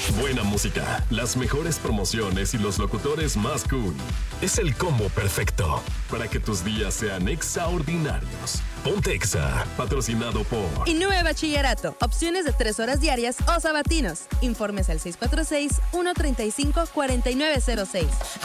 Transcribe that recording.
Buena música, las mejores promociones y los locutores más cool. Es el combo perfecto para que tus días sean extraordinarios. Ponte Exa, patrocinado por Innove Bachillerato. Opciones de 3 horas diarias o sabatinos. Informes al 646-135-4906.